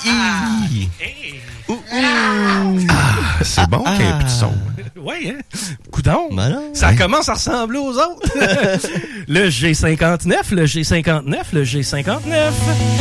C'est bon qu'il y ait un petit son. Oui, hein? Coudon. Ben Ça commence à ressembler aux autres. Le G59, le G59, le G59.